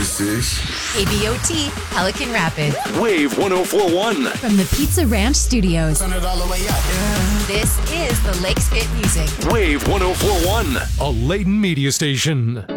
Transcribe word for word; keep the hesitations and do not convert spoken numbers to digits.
This is K B O T, Pelican Rapids. Wave one oh four point one. From the Pizza Ranch Studios. Turn it all the way up. Yeah. This is the Lakes Fit Music. Wave one oh four point one. A Layton media station.